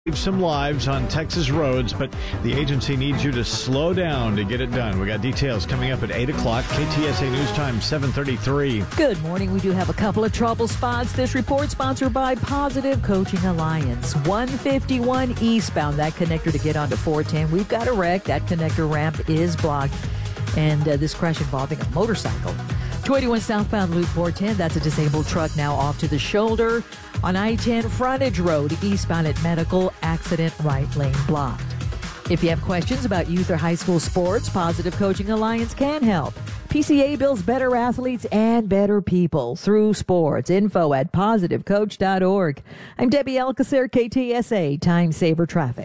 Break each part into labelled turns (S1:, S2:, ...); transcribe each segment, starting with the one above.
S1: Save some lives on Texas roads, but the agency needs you to slow down to get it done. We got details coming up at 8 o'clock. KTSA News Time, 7:33.
S2: Good morning. We do have a couple of trouble spots. This report sponsored by Positive Coaching Alliance. 151 eastbound, that connector to get onto 410. We've got a wreck. That connector ramp is blocked. And this crash involving a motorcycle. 281 southbound Loop 410, that's a disabled truck now off to the shoulder. On I-10 Frontage Road, eastbound at Medical, accident right lane blocked. If you have questions about youth or high school sports, Positive Coaching Alliance can help. PCA builds better athletes and better people through sports. Info at positivecoach.org. I'm Debbie Alcacer, KTSA, Time Saver Traffic.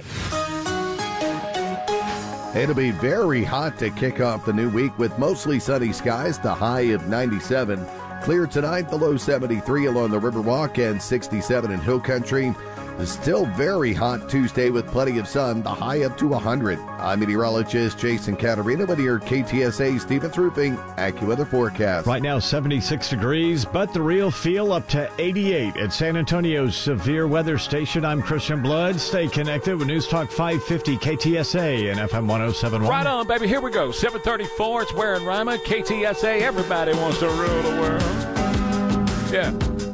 S3: It'll be very hot to kick off the new week with mostly sunny skies, the high of 97. Clear tonight, the low 73 along the Riverwalk and 67 in Hill Country. It's still very hot Tuesday with plenty of sun, the high up to 100. I'm meteorologist Jason Caterina with your KTSA Stevens Roofing AccuWeather forecast.
S1: Right now, 76 degrees, but the real feel up to 88 at San Antonio's Severe Weather Station. I'm Christian Blood. Stay connected with News Talk 550 KTSA and FM 107.1.
S4: Right on, baby. Here we go. 7:34. It's Ware and Rima. KTSA. Everybody wants to rule the world. Yeah.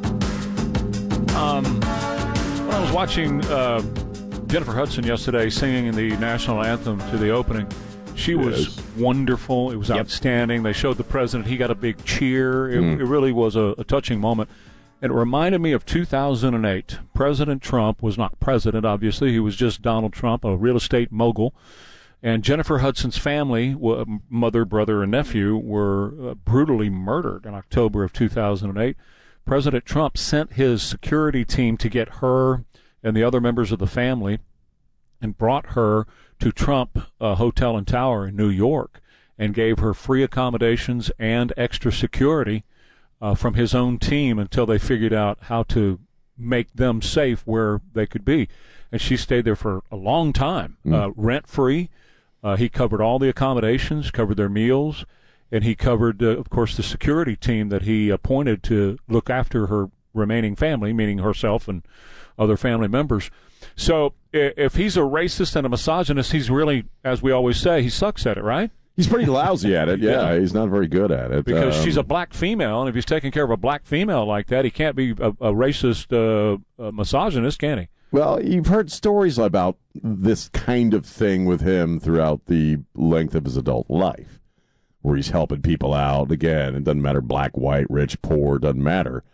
S4: I was watching Jennifer Hudson yesterday singing the national anthem to the opening. She was wonderful. It was outstanding. They showed the president. He got a big cheer. It really was a touching moment. It reminded me of 2008. President Trump was not president, obviously. He was just Donald Trump, a real estate mogul. And Jennifer Hudson's family, mother, brother, and nephew, were brutally murdered in October of 2008. President Trump sent his security team to get her and the other members of the family and brought her to Trump Hotel and Tower in New York and gave her free accommodations and extra security from his own team until they figured out how to make them safe where they could be. And she stayed there for a long time, rent-free. He covered all the accommodations, covered their meals, and he covered, of course, the security team that he appointed to look after her remaining family, meaning herself and other family members. So if he's a racist and a misogynist, he's really, as we always say, he sucks at it, right?
S5: He's pretty lousy at it, yeah. He's not very good at it.
S4: Because she's a black female, and if he's taking care of a black female like that, he can't be a racist misogynist, can he?
S5: Well, you've heard stories about this kind of thing with him throughout the length of his adult life, where he's helping people out. Again, it doesn't matter black, white, rich, poor, doesn't matter.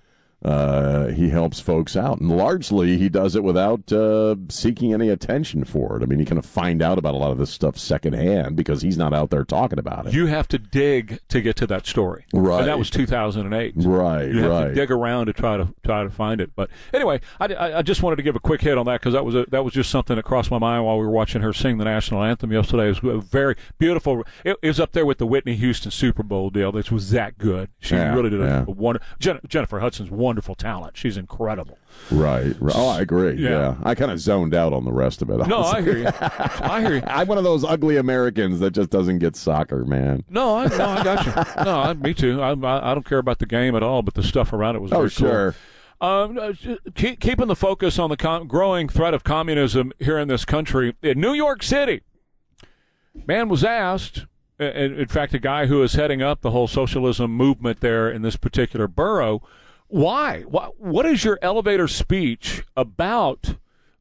S5: He helps folks out, and largely he does it without seeking any attention for it. I mean, you kind of find out about a lot of this stuff secondhand because he's not out there talking about it.
S4: You have to dig to get to that story,
S5: right?
S4: And that was 2008,
S5: right?
S4: You have to dig around to try to find it. But anyway, I just wanted to give a quick hit on that because that was just something that crossed my mind while we were watching her sing the national anthem yesterday. It was very beautiful. It was up there with the Whitney Houston Super Bowl deal. This was that good. She really did a wonderful. Jennifer Hudson's wonderful talent. She's incredible.
S5: Right. Oh, I agree. Yeah. I kind of zoned out on the rest of it.
S4: No, I hear you. I hear you.
S5: I'm one of those ugly Americans that just doesn't get soccer, man.
S4: No, I got you. No, me too. I don't care about the game at all, but the stuff around it was very
S5: sure.
S4: Cool. Keeping the focus on the growing threat of communism here in this country, in New York City, man was asked, in fact, a guy who is heading up the whole socialism movement there in this particular borough, why? What is your elevator speech about,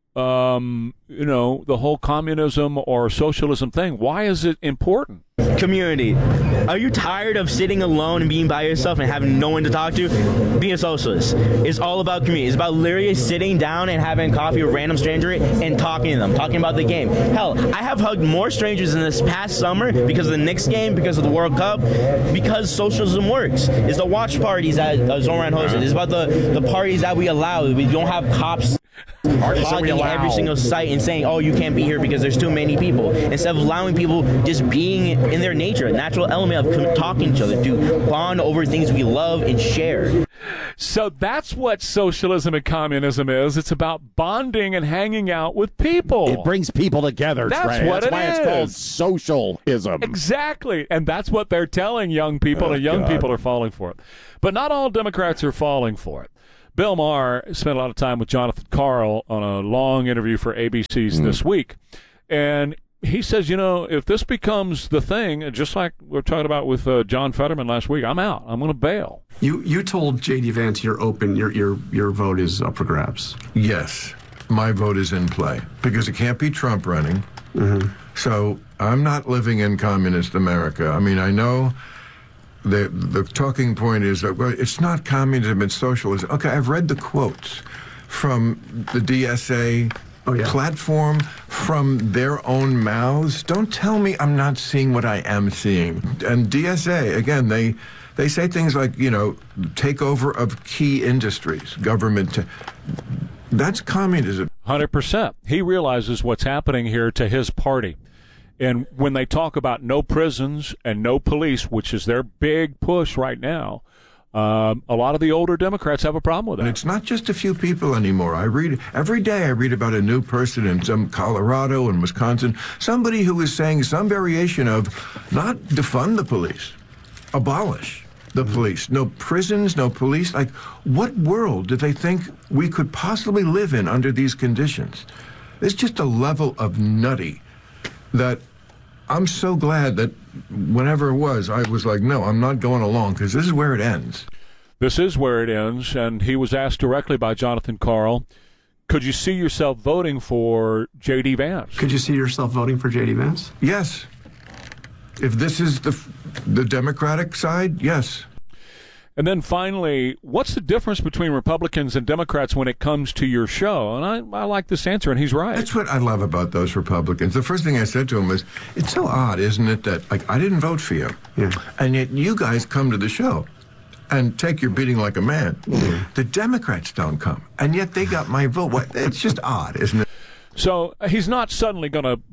S4: the whole communism or socialism thing? Why is it important?
S6: Community. Are you tired of sitting alone and being by yourself and having no one to talk to? Being a socialist is all about community. It's about literally sitting down and having coffee with a random stranger and talking to them, talking about the game. Hell, I have hugged more strangers in this past summer because of the Knicks game, because of the World Cup, because socialism works. It's the watch parties that Zoran hosted. It's about the parties that we allow. We don't have cops hogging every single site and saying, oh, you can't be here because there's too many people. Instead of allowing people just being in their nature, a natural element of talking to each other, to bond over things we love and share.
S4: So that's what socialism and communism is. It's about bonding and hanging out with people.
S5: It brings people together.
S4: That's what it is.
S5: That's why it's called socialism.
S4: Exactly. And that's what they're telling young people, and young people are falling for it. But not all Democrats are falling for it. Bill Maher spent a lot of time with Jonathan Karl on a long interview for ABC's This Week. And he says, if this becomes the thing, just like we were talking about with John Fetterman last week, I'm out. I'm going to bail.
S7: You told J.D. Vance you're open, your vote is up for grabs.
S8: Yes, my vote is in play because it can't be Trump running. Mm-hmm. So I'm not living in communist America. I mean, I know the talking point is that, well, it's not communism, it's socialism. Okay, I've read the quotes from the DSA platform, from their own mouths. Don't tell me I'm not seeing what I am seeing. And DSA, again, they say things like, takeover of key industries, government. That's communism.
S4: 100%. He realizes what's happening here to his party. And when they talk about no prisons and no police, which is their big push right now, a lot of the older Democrats have a problem with that.
S8: And it's not just a few people anymore. Every day I read about a new person in some Colorado and Wisconsin, somebody who is saying some variation of not defund the police, abolish the police. No prisons, no police. Like, what world do they think we could possibly live in under these conditions? It's just a level of nutty that I'm so glad that whenever it was, I was like, no, I'm not going along because this is where it ends.
S4: This is where it ends, and he was asked directly by Jonathan Karl, could you see yourself voting for J.D. Vance?
S7: Could you see yourself voting for J.D. Vance?
S8: Yes. If this is the Democratic side, yes.
S4: And then finally, what's the difference between Republicans and Democrats when it comes to your show? And I like this answer, and he's right.
S8: That's what I love about those Republicans. The first thing I said to him was, it's so odd, isn't it, that I didn't vote for you, and yet you guys come to the show and take your beating like a man. Mm-hmm. The Democrats don't come, and yet they got my vote. It's just odd, isn't it?
S4: So he's not suddenly going to,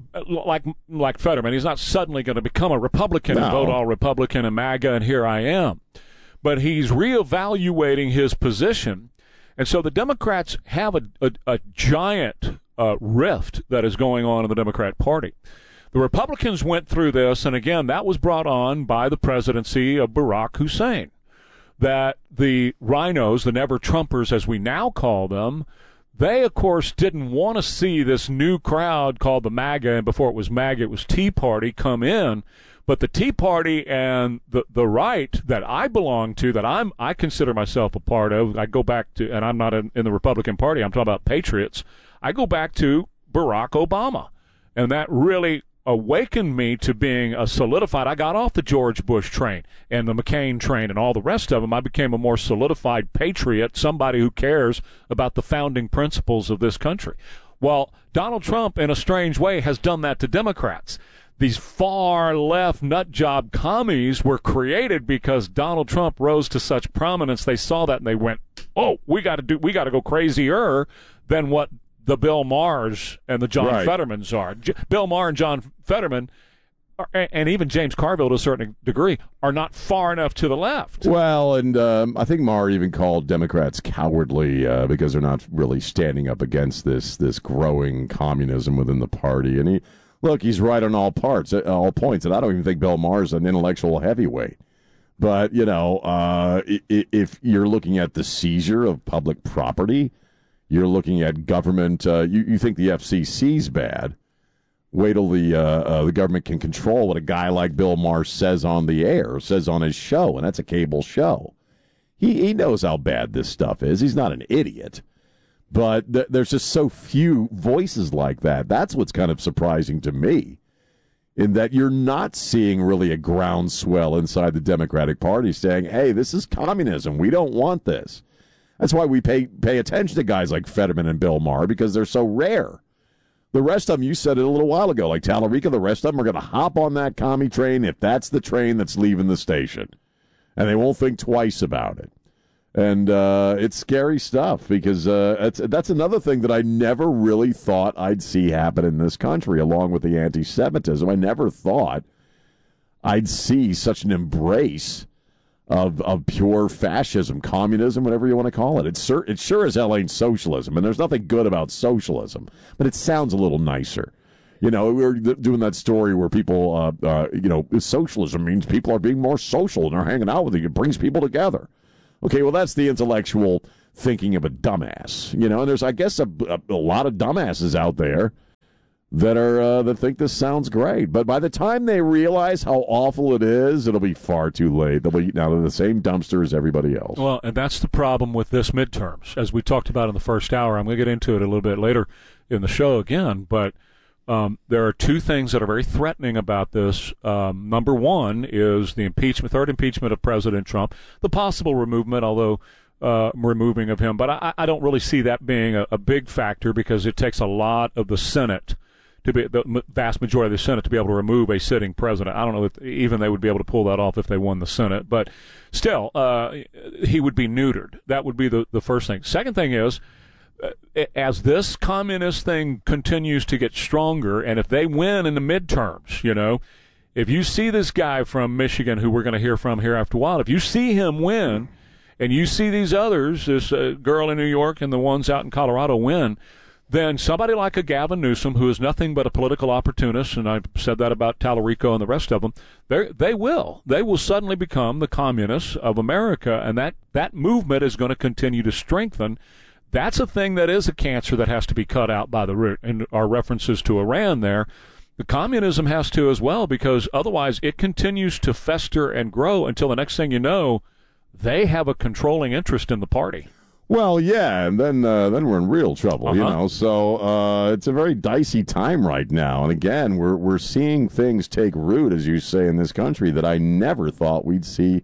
S4: like Fetterman, he's not suddenly going to become a Republican and vote all Republican and MAGA, and here I am. But he's reevaluating his position. And so the Democrats have a giant rift that is going on in the Democrat Party. The Republicans went through this, and again, that was brought on by the presidency of Barack Hussein, that the rhinos, the never-Trumpers as we now call them, they, of course, didn't want to see this new crowd called the MAGA, and before it was MAGA, it was Tea Party, come in. But the Tea Party and the right that I belong to, that I consider myself a part of, I go back to, and I'm not in the Republican Party, I'm talking about patriots, I go back to Barack Obama. And that really awakened me to being a solidified, I got off the George Bush train and the McCain train and all the rest of them. I became a more solidified patriot, somebody who cares about the founding principles of this country. Well, Donald Trump, in a strange way, has done that to Democrats. These far-left nutjob commies were created because Donald Trump rose to such prominence. They saw that and they went, "Oh, we got to go crazier than what the Bill Mahers and the John Fettermans are." Bill Maher and John Fetterman, and even James Carville to a certain degree, are not far enough to the left.
S5: Well, and I think Maher even called Democrats cowardly because they're not really standing up against this growing communism within the party. And he's right on all points, and I don't even think Bill Maher's an intellectual heavyweight. But, if you're looking at the seizure of public property, you're looking at government, you think the FCC's bad. Wait till the government can control what a guy like Bill Maher says on the air, says on his show, and that's a cable show. He knows how bad this stuff is. He's not an idiot. But there's just so few voices like that. That's what's kind of surprising to me, in that you're not seeing really a groundswell inside the Democratic Party saying, hey, this is communism. We don't want this. That's why we pay attention to guys like Fetterman and Bill Maher, because they're so rare. The rest of them, you said it a little while ago, like Tallarico, the rest of them are going to hop on that commie train if that's the train that's leaving the station. And they won't think twice about it. And it's scary stuff, because that's another thing that I never really thought I'd see happen in this country, along with the anti-Semitism. I never thought I'd see such an embrace of pure fascism, communism, whatever you want to call it. It sure as hell ain't socialism, and there's nothing good about socialism, but it sounds a little nicer. We were doing that story where people, socialism means people are being more social and they're hanging out with you. It brings people together. Okay, well, that's the intellectual thinking of a dumbass, and there's, I guess, a lot of dumbasses out there that think this sounds great. But by the time they realize how awful it is, it'll be far too late. They'll be now in the same dumpster as everybody else.
S4: Well, and that's the problem with this midterms, as we talked about in the first hour. I'm going to get into it a little bit later in the show again, but there are two things that are very threatening about this. Number one is the third impeachment of President Trump, the possible removing of him. But I don't really see that being a big factor, because it takes a lot of the Senate, the vast majority of the Senate, to be able to remove a sitting president. I don't know if even they would be able to pull that off if they won the Senate. But still, he would be neutered. That would be the first thing. Second thing is, as this communist thing continues to get stronger, and if they win in the midterms, if you see this guy from Michigan, who we're going to hear from here after a while, if you see him win, and you see these others, this girl in New York and the ones out in Colorado win, then somebody like a Gavin Newsom, who is nothing but a political opportunist, and I've said that about Tallarico and the rest of them, they will suddenly become the communists of America, and that movement is going to continue to strengthen. That's a thing that is a cancer that has to be cut out by the root. And our references to Iran there, the communism has to as well, because otherwise it continues to fester and grow until the next thing you know, they have a controlling interest in the party.
S5: Well, yeah, and then we're in real trouble, So it's a very dicey time right now. And again, we're seeing things take root, as you say, in this country that I never thought we'd see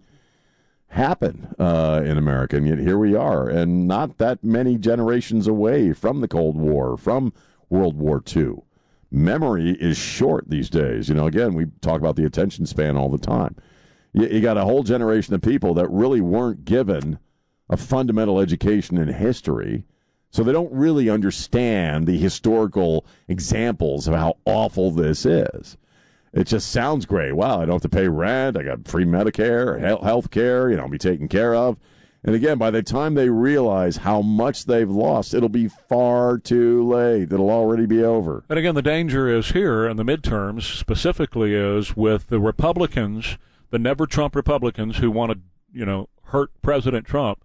S5: happen in America, and yet here we are, and not that many generations away from the Cold War, from World War II. Memory is short these days. Again, we talk about the attention span all the time. You got a whole generation of people that really weren't given a fundamental education in history, so they don't really understand the historical examples of how awful this is. It just sounds great. Wow, I don't have to pay rent. I got free Medicare, health care, I'll be taken care of. And again, by the time they realize how much they've lost, it'll be far too late. It'll already be over.
S4: And again, the danger is here in the midterms, specifically is with the Republicans, the never-Trump Republicans who want to, hurt President Trump.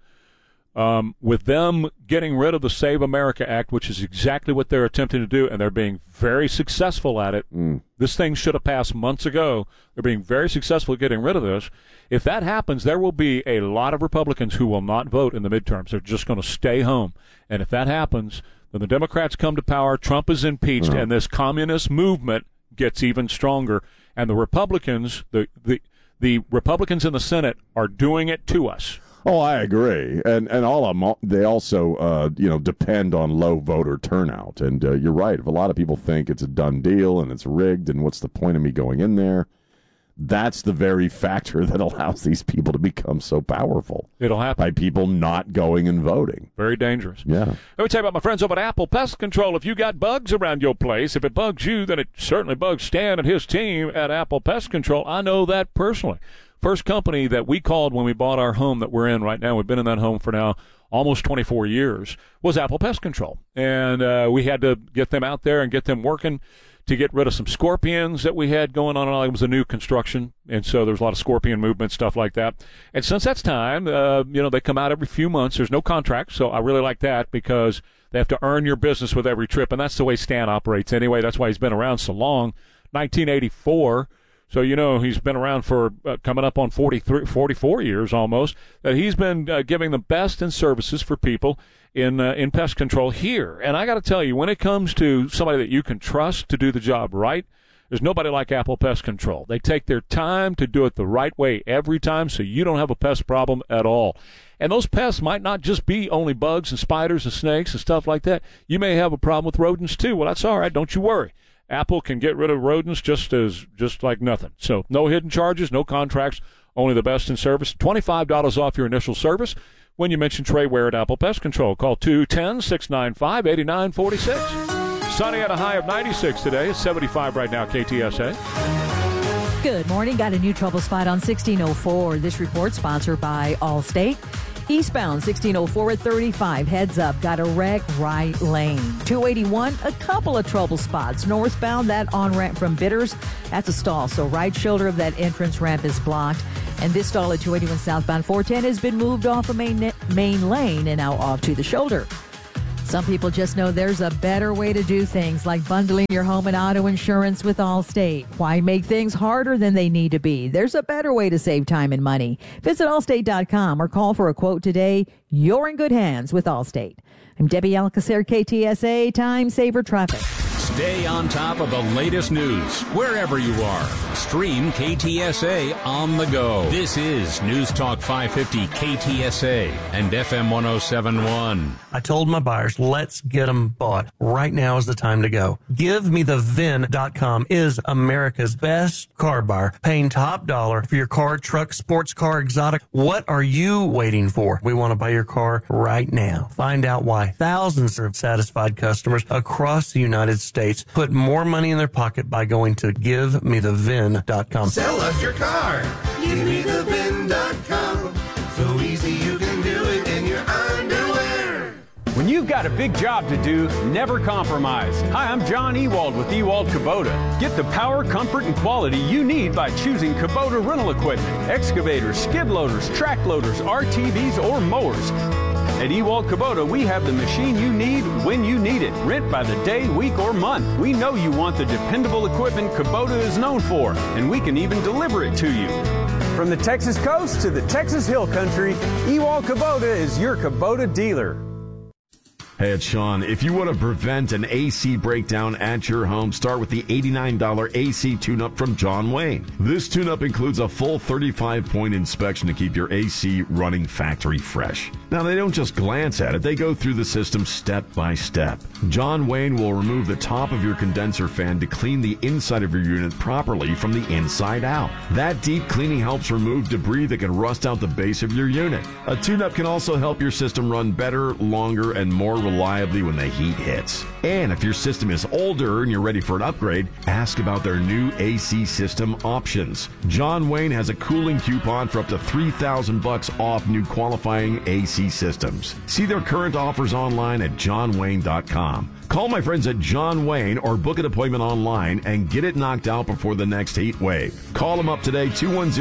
S4: With them getting rid of the Save America Act, which is exactly what they're attempting to do, and they're being very successful at it. This thing should have passed months ago. They're being very successful at getting rid of this. If that happens, there will be a lot of Republicans who will not vote in the midterms. They're just going to stay home. And if that happens, then the Democrats come to power, Trump is impeached, and this communist movement gets even stronger. And the Republicans, the Republicans in the Senate are doing it to us.
S5: Oh, I agree, and all of them, they also depend on low voter turnout. And you're right. If a lot of people think it's a done deal and it's rigged, and what's the point of me going in there? That's the very factor that allows these people to become so powerful.
S4: It'll happen
S5: by people not going and voting.
S4: Very dangerous.
S5: Yeah.
S4: Let me tell you about my friends over at Apple Pest Control. If you got bugs around your place, if it bugs you, then it certainly bugs Stan and his team at Apple Pest Control. I know that personally. First company that we called when we bought our home that we're in right now, we've been in that home for now almost 24 years, was Apple Pest Control. And we had to get them out there and get them working to get rid of some scorpions that we had going on. It was a new construction, and so there's a lot of scorpion movement, stuff like that. And since that's time, they come out every few months. There's no contract, so I really like that because they have to earn your business with every trip, and that's the way Stan operates anyway. That's why he's been around so long, 1984. So, he's been around for coming up on 44 years almost, that he's been giving the best in services for people in pest control here. And I got to tell you, when it comes to somebody that you can trust to do the job right, there's nobody like Apple Pest Control. They take their time to do it the right way every time, so you don't have a pest problem at all. And those pests might not just be only bugs and spiders and snakes and stuff like that. You may have a problem with rodents too. Well, that's all right. Don't you worry. Apple can get rid of rodents just like nothing. So no hidden charges, no contracts, only the best in service. $25 off your initial service when you mention Trey Ware at Apple Pest Control. Call 210-695-8946. Sunny at a high of 96 today. It's 75 right now, KTSA.
S2: Good morning. Got a new trouble spot on 1604. This report sponsored by Allstate. Eastbound 1604 at 35, heads up, got a wreck right lane. 281, a couple of trouble spots. Northbound, that on-ramp from Bitters, that's a stall, so right shoulder of that entrance ramp is blocked. And this stall at 281 southbound 410 has been moved off a main lane and now off to the shoulder. Some people just know there's a better way to do things, like bundling your home and auto insurance with Allstate. Why make things harder than they need to be? There's a better way to save time and money. Visit Allstate.com or call for a quote today. You're in good hands with Allstate. I'm Debbie Alcacer, KTSA Time Saver Traffic.
S9: Stay on top of the latest news wherever you are. Stream KTSA on the go. This is News Talk 550 KTSA and FM 107.1.
S10: I told my buyers, let's get them bought. Right now is the time to go. GiveMeTheVin.com is America's best car buyer, paying top dollar for your car, truck, sports car, exotic. What are you waiting for? We want to buy your car right now. Find out why thousands of satisfied customers across the United States put more money in their pocket by going to GiveMeTheVin.com.
S11: Sell us your car. GiveMeTheVin.com. So easy you can do it in your underwear.
S12: When you've got a big job to do, never compromise. Hi, I'm John Ewald with Ewald Kubota. Get the power, comfort, and quality you need by choosing Kubota rental equipment. Excavators, skid loaders, track loaders, RTVs, or mowers. At Ewald Kubota, we have the machine you need when you need it. Rent by the day, week, or month. We know you want the dependable equipment Kubota is known for, and we can even deliver it to you. From the Texas coast to the Texas Hill Country, Ewald Kubota is your Kubota dealer.
S13: Hey, it's Sean. If you want to prevent an AC breakdown at your home, start with the $89 AC tune-up from John Wayne. This tune-up includes a full 35-point inspection to keep your AC running factory fresh. Now, they don't just glance at it. They go through the system step by step. John Wayne will remove the top of your condenser fan to clean the inside of your unit properly from the inside out. That deep cleaning helps remove debris that can rust out the base of your unit. A tune-up can also help your system run better, longer, and more reliably when the heat hits. And if your system is older and you're ready for an upgrade, ask about their new AC system options. John Wayne has a cooling coupon for up to $3,000 off new qualifying AC systems. See their current offers online at johnwayne.com. Call my friends at John Wayne or book an appointment online and get it knocked out before the next heat wave. Call them up today,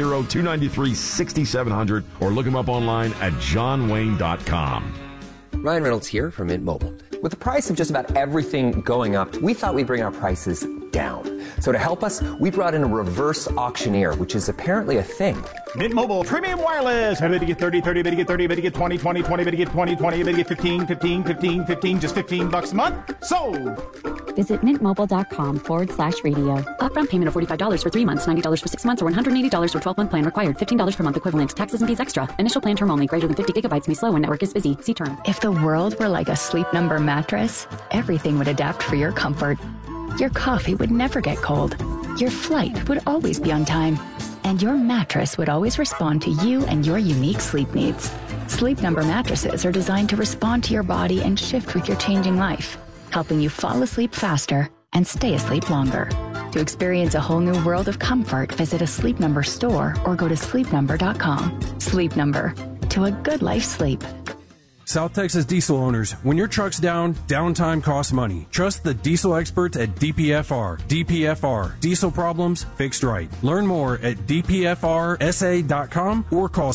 S13: 210-293-6700, or look them up online at johnwayne.com.
S14: Ryan Reynolds here from Mint Mobile. With the price of just about everything going up, we thought we'd bring our prices down. So to help us, we brought in a reverse auctioneer, which is apparently a thing.
S15: Mint Mobile Premium Wireless. How do you get 30, 30, better get 30, better get 20, 20, 20, better get 20, 20, better get 15, 15, 15, 15, just $15 a month? Sold!
S16: Visit mintmobile.com/radio. Upfront payment of $45 for 3 months, $90 for 6 months, or $180 for 12-month plan required. $15 per month equivalent. Taxes and fees extra. Initial plan term only. Greater than 50 gigabytes may slow when network is busy. See term.
S17: If the world were like a Sleep Number mattress, everything would adapt for your comfort. Your coffee would never get cold. Your flight would always be on time. And your mattress would always respond to you and your unique sleep needs. Sleep Number mattresses are designed to respond to your body and shift with your changing life, helping you fall asleep faster and stay asleep longer. To experience a whole new world of comfort, visit a Sleep Number store or go to sleepnumber.com. Sleep Number. To a good life's sleep.
S18: South Texas diesel owners, when your truck's down, downtime costs money. Trust the diesel experts at DPFR. DPFR. Diesel problems fixed right. Learn more at dpfrsa.com or call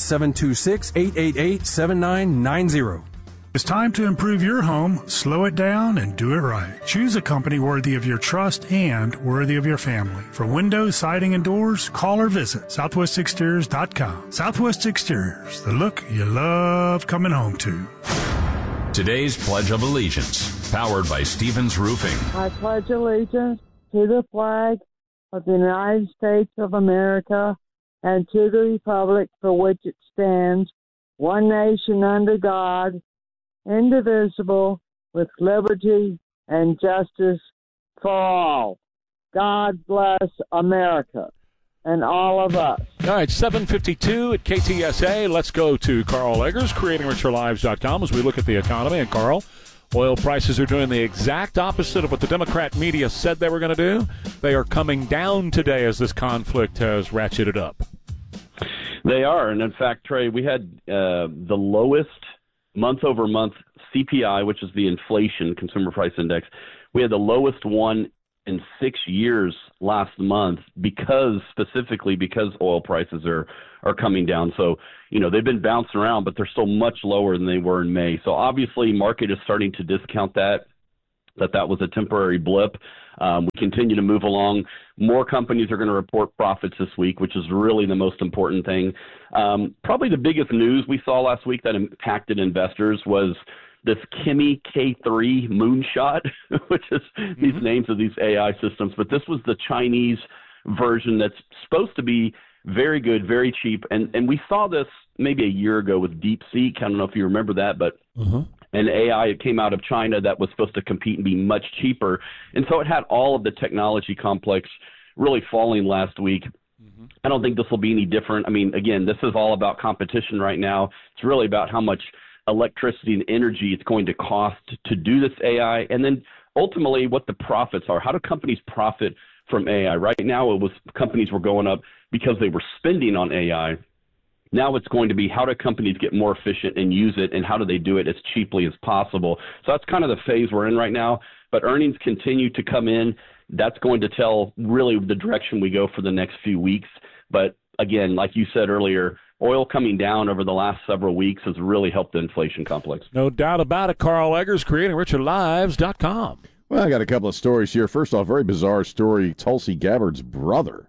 S18: 726-888-7990.
S19: It's time to improve your home, slow it down, and do it right. Choose a company worthy of your trust and worthy of your family. For windows, siding, and doors, call or visit southwestexteriors.com. Southwest Exteriors, the look you love coming home to.
S9: Today's Pledge of Allegiance, powered by Stevens Roofing.
S20: I pledge allegiance to the flag of the United States of America and to the republic for which it stands, one nation under God, indivisible, with liberty and justice for all. God bless America and all of us.
S4: All right, 7:52 at KTSA. Let's go to Carl Eggers, creatingricherlives.com, as we look at the economy. And, Carl, oil prices are doing the exact opposite of what the Democrat media said they were going to do. They are coming down today as this conflict has ratcheted up.
S21: They are, and in fact, Trey, we had the lowest month-over-month CPI, which is the inflation, Consumer Price Index. We had the lowest one in 6 years last month specifically because oil prices are coming down. So, they've been bouncing around, but they're still much lower than they were in May. So obviously market is starting to discount that was a temporary blip. We continue to move along. More companies are going to report profits this week, which is really the most important thing. Probably the biggest news we saw last week that impacted investors was this Kimi K3 moonshot, which is these names of these AI systems. But this was the Chinese version that's supposed to be very good, very cheap. And we saw this maybe a year ago with DeepSeek. I don't know if you remember that, but an AI came out of China that was supposed to compete and be much cheaper. And so it had all of the technology complex really falling last week. I don't think this will be any different. I mean, again, this is all about competition right now. It's really about how much electricity and energy it's going to cost to do this AI, and then ultimately what the profits are. How do companies profit from AI? Right now, companies were going up because they were spending on AI. Now it's going to be how do companies get more efficient and use it, and how do they do it as cheaply as possible? So that's kind of the phase we're in right now. But earnings continue to come in. That's going to tell really the direction we go for the next few weeks. But again, like you said earlier, oil coming down over the last several weeks has really helped the inflation complex.
S4: No doubt about it. Carl Eggers, CreatingRicherLives.com.
S5: Well, I got a couple of stories here. First off, very bizarre story. Tulsi Gabbard's brother,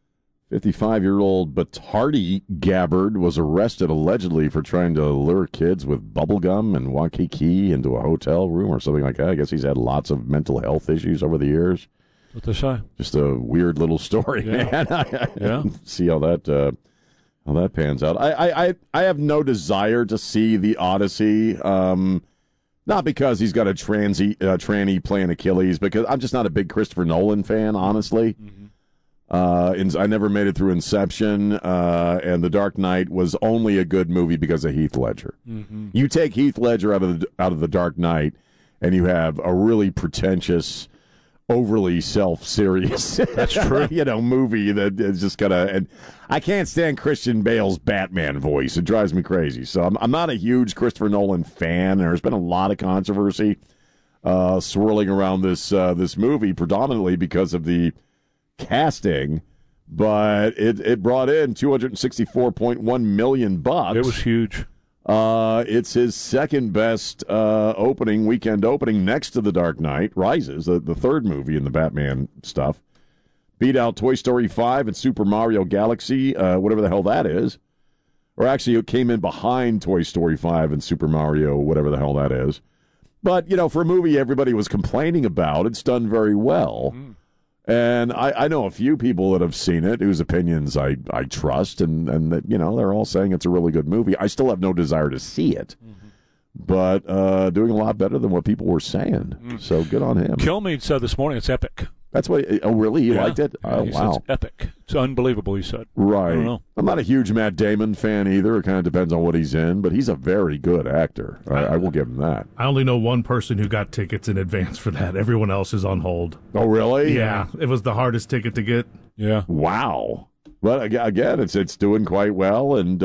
S5: 55-year-old Batardi Gabbard, was arrested allegedly for trying to lure kids with bubblegum and Waikiki into a hotel room or something like that. I guess he's had lots of mental health issues over the years.
S4: What they say?
S5: Just a weird little story, man.
S4: Yeah.
S5: See how that pans out. I have no desire to see the Odyssey. Not because he's got a tranny playing Achilles, because I'm just not a big Christopher Nolan fan, honestly. I never made it through Inception, and The Dark Knight was only a good movie because of Heath Ledger. You take Heath Ledger out of The Dark Knight, and you have a really pretentious, overly self-serious
S4: that's true
S5: movie that is just gonna, and I can't stand Christian Bale's Batman voice. It drives me crazy. So I'm not a huge Christopher Nolan fan. There's been a lot of controversy swirling around this movie, predominantly because of the casting, but it brought in $264.1 million.
S4: It was huge.
S5: It's his second best weekend opening, next to The Dark Knight Rises, the third movie in the Batman stuff. Beat out Toy Story 5 and Super Mario Galaxy, whatever the hell that is. Or actually, it came in behind Toy Story 5 and Super Mario, whatever the hell that is. But, for a movie everybody was complaining about, it's done very well. And I know a few people that have seen it whose opinions I trust, and that, they're all saying it's a really good movie. I still have no desire to see it, but doing a lot better than what people were saying. So good on him.
S4: Kilmeade said this morning it's epic.
S5: That's what. Oh, really? He liked it? Oh,
S4: he
S5: wow.
S4: said it's epic. It's unbelievable, he said.
S5: Right.
S4: I don't know.
S5: I'm not a huge Matt Damon fan either. It kind of depends on what he's in, but he's a very good actor. I will give him that.
S22: I only know one person who got tickets in advance for that. Everyone else is on hold.
S5: Oh, really?
S22: Yeah. It was the hardest ticket to get.
S4: Yeah.
S5: Wow. But again, it's doing quite well. And,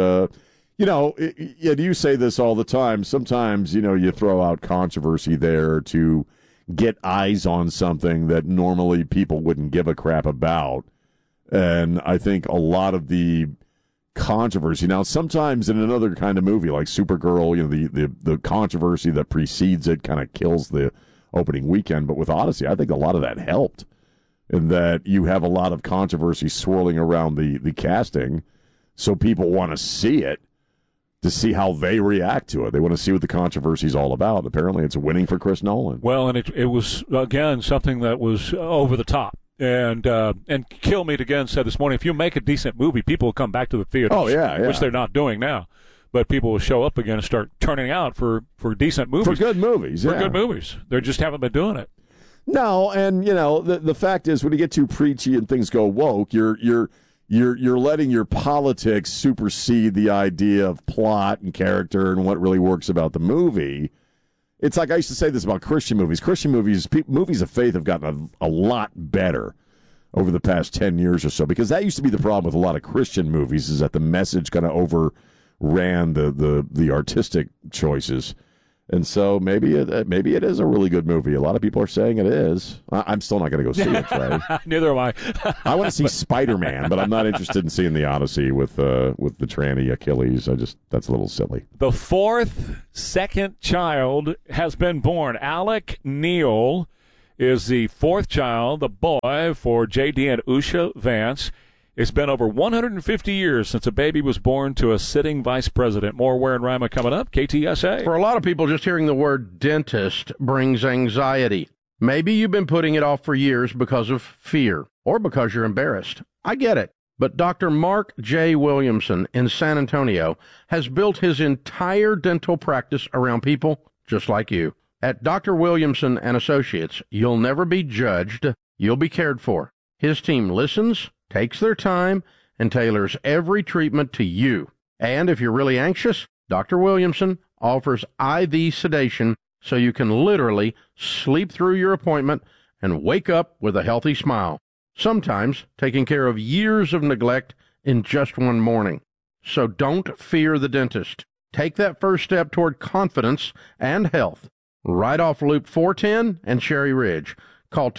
S5: you say this all the time. Sometimes, you throw out controversy there to get eyes on something that normally people wouldn't give a crap about. And I think a lot of the controversy now, sometimes in another kind of movie like Supergirl, the controversy that precedes it kind of kills the opening weekend. But with Odyssey, I think a lot of that helped, in that you have a lot of controversy swirling around the casting, so people want to see it, to see how they react to it. They want to see what the controversy is all about. Apparently, it's winning for Chris Nolan.
S4: Well, and it was, again, something that was over the top. And Kilmeade, again, said this morning, if you make a decent movie, people will come back to the theaters.
S5: Oh, yeah.
S4: Which they're not doing now. But people will show up again and start turning out for decent movies.
S5: For good movies,
S4: For good movies. They just haven't been doing it.
S5: No, and, the fact is, when you get too preachy and things go woke, you're letting your politics supersede the idea of plot and character and what really works about the movie. It's like I used to say this about Christian movies. Christian movies, movies of faith have gotten a lot better over the past 10 years or so, because that used to be the problem with a lot of Christian movies, is that the message kind of overran the artistic choices. And so maybe it is a really good movie. A lot of people are saying it is. I'm still not going to go see it, Trey.
S4: Neither am I.
S5: I want to see Spider-Man, but I'm not interested in seeing the Odyssey with the tranny Achilles. That's a little silly.
S4: The second child has been born. Alec Neal is the fourth child, the boy for J.D. and Usha Vance. It's been over 150 years since a baby was born to a sitting vice president. More Ware and Rima coming up. KTSA.
S1: For a lot of people, just hearing the word dentist brings anxiety. Maybe you've been putting it off for years because of fear or because you're embarrassed. I get it. But Dr. Mark J. Williamson in San Antonio has built his entire dental practice around people just like you. At Dr. Williamson and Associates, you'll never be judged. You'll be cared for. His team listens, takes their time, and tailors every treatment to you. And if you're really anxious, Dr. Williamson offers IV sedation so you can literally sleep through your appointment and wake up with a healthy smile, sometimes taking care of years of neglect in just one morning. So don't fear the dentist. Take that first step toward confidence and health. Right off Loop 410 and Cherry Ridge. Call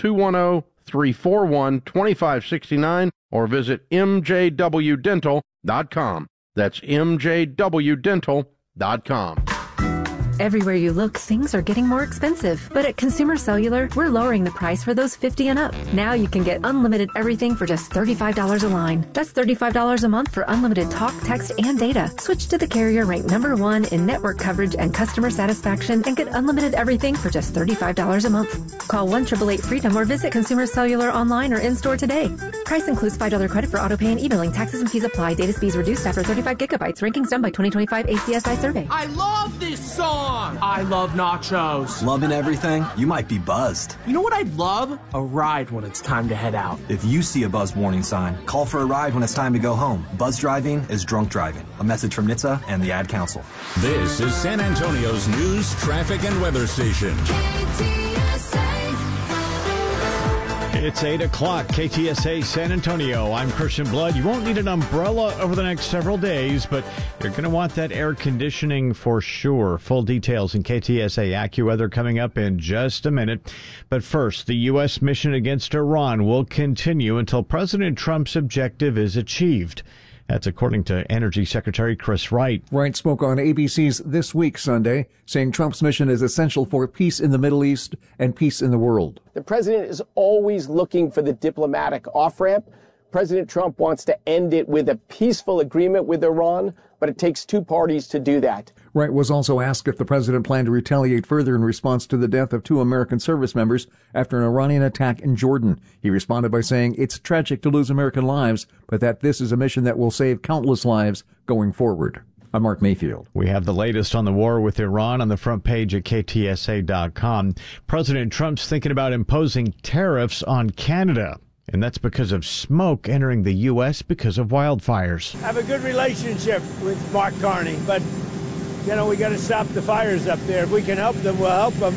S1: 210-341-2569 or visit mjwdental.com. That's mjwdental.com.
S3: Everywhere you look, things are getting more expensive. But at Consumer Cellular, we're lowering the price for those 50 and up. Now you can get unlimited everything for just $35 a line. That's $35 a month for unlimited talk, text, and data. Switch to the carrier ranked #1 in network coverage and customer satisfaction and get unlimited everything for just $35 a month. Call 1-888-FREEDOM or visit Consumer Cellular online or in-store today. Price includes $5 credit for auto pay and e-billing. Taxes and fees apply. Data speeds reduced after 35 gigabytes. Rankings done by 2025 ACSI survey.
S23: I love this song! I love nachos.
S24: Loving everything? You might be buzzed.
S23: You know what I'd love? A ride when it's time to head out.
S24: If you see a buzz warning sign, call for a ride when it's time to go home. Buzz driving is drunk driving. A message from NHTSA and the Ad Council.
S9: This is San Antonio's news, traffic, and weather station.
S25: It's 8 o'clock, KTSA San Antonio. I'm Christian Blood. You won't need an umbrella over the next several days, but you're going to want that air conditioning for sure. Full details in KTSA AccuWeather coming up in just a minute. But first, the U.S. mission against Iran will continue until President Trump's objective is achieved. That's according to Energy Secretary Chris Wright.
S26: Wright spoke on ABC's This Week Sunday, saying Trump's mission is essential for peace in the Middle East and peace in the world.
S27: The president is always looking for the diplomatic off-ramp. President Trump wants to end it with a peaceful agreement with Iran, but it takes two parties to do that.
S26: Wright was also asked if the president planned to retaliate further in response to the death of 2 American service members after an Iranian attack in Jordan. He responded by saying it's tragic to lose American lives, but that this is a mission that will save countless lives going forward. I'm Mark Mayfield.
S25: We have the latest on the war with Iran on the front page at KTSA.com. President Trump's thinking about imposing tariffs on Canada. And that's because of smoke entering the U.S. because of wildfires.
S28: I have a good relationship with Mark Carney, but, you know, we got to stop the fires up there. If we can help them, we'll help them.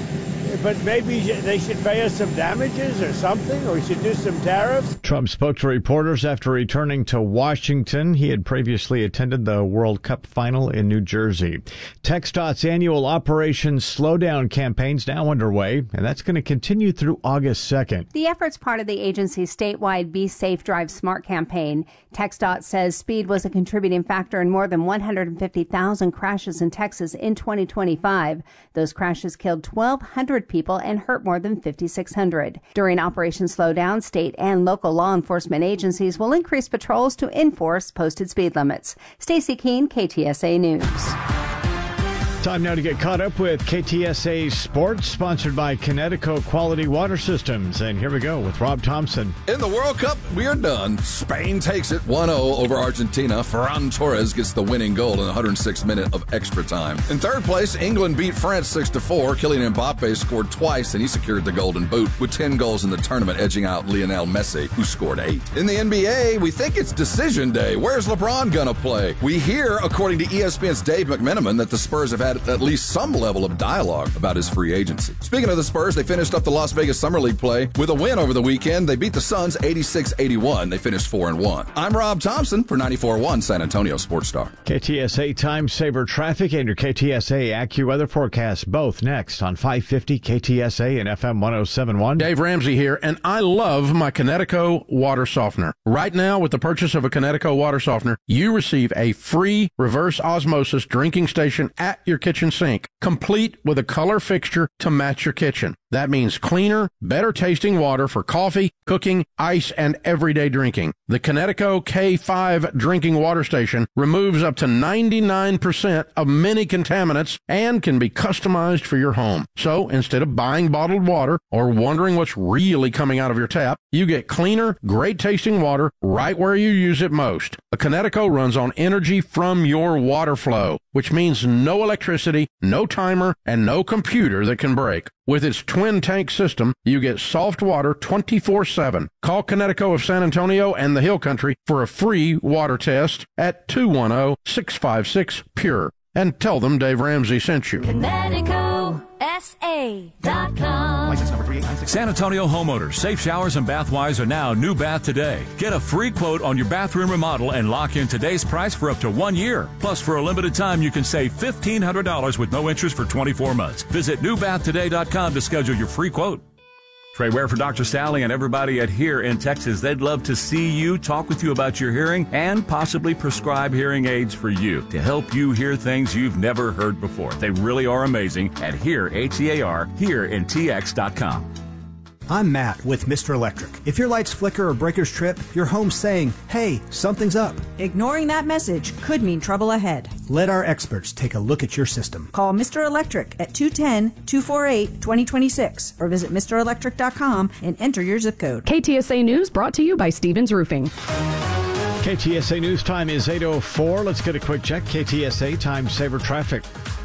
S28: But maybe they should pay us some damages or something, or we should do some tariffs.
S25: Trump spoke to reporters after returning to Washington. He had previously attended the World Cup final in New Jersey. TxDOT's annual Operation Slowdown campaign's now underway, and that's going to continue through August 2nd.
S29: The effort's part of the agency's statewide Be Safe, Drive Smart campaign. TxDOT says speed was a contributing factor in more than 150,000 crashes in Texas in 2025. Those crashes killed 1,200 people and hurt more than 5,600. During Operation Slowdown, state and local law enforcement agencies will increase patrols to enforce posted speed limits. Stacey Keene, KTSA News.
S25: Time now to get caught up with KTSA Sports, sponsored by Connecticut Quality Water Systems. And here we go with Rob Thompson.
S30: In the World Cup, we are done. Spain takes it 1-0 over Argentina. Ferran Torres gets the winning goal in the 106th minute of extra time. In third place, England beat France 6-4. Kylian Mbappe scored twice, and he secured the Golden Boot with 10 goals in the tournament, edging out Lionel Messi, who scored 8. In the NBA, we think it's decision day. Where's LeBron gonna play? We hear, according to ESPN's Dave McMenamin, that the Spurs have had had at least some level of dialogue about his free agency. Speaking of the Spurs, they finished up the Las Vegas Summer League play with a win over the weekend. They beat the Suns 86-81. They finished 4-1. I'm Rob Thompson for 94.1 San Antonio Sports Star.
S25: KTSA Time Saver Traffic and your KTSA AccuWeather forecast, both next on 550 KTSA and FM 107.1.
S1: Dave Ramsey here, and I love my Connecticut water softener. Right now, with the purchase of a Connecticut water softener, you receive a free reverse osmosis drinking station at your kitchen sink, complete with a color fixture to match your kitchen. That means cleaner, better tasting water for coffee, cooking, ice, and everyday drinking. The Connecticut K5 drinking water station removes up to 99% of many contaminants and can be customized for your home. So instead of buying bottled water or wondering what's really coming out of your tap, you get cleaner, great tasting water right where you use it most. A Connecticut runs on energy from your water flow, which means no electricity, no timer, and no computer that can break. With its twin tank system, you get soft water 24/7. Call Connecticut of San Antonio and the Hill Country for a free water test at 210-656-PURE. And tell them Dave Ramsey sent you.
S2: ConnecticutSA.com.
S6: License number 3896.
S7: San Antonio homeowners, Safe Showers and Bath Wise are now New Bath Today. Get a free quote on your bathroom remodel and lock in today's price for up to 1 year. Plus, for a limited time, you can save $1,500 with no interest for 24 months. Visit newbathtoday.com to schedule your free quote. Trey Ware for Dr. Sally and everybody at Here in Texas. They'd love to see you, talk with you about your hearing, and possibly prescribe hearing aids for you to help you hear things you've never heard before. They really are amazing at Here, H-E-A-R, HereInTX.com.
S8: I'm Matt with Mr. Electric. If your lights flicker or breakers trip, your home's saying, hey, something's up.
S10: Ignoring that message could mean trouble ahead.
S8: Let our experts take a look at your system.
S10: Call Mr. Electric at 210-248-2026 or visit MrElectric.com and enter your zip code.
S11: KTSA News brought to you by Stevens Roofing.
S25: KTSA News time is 8:04. Let's get a quick check. KTSA Time Saver Traffic.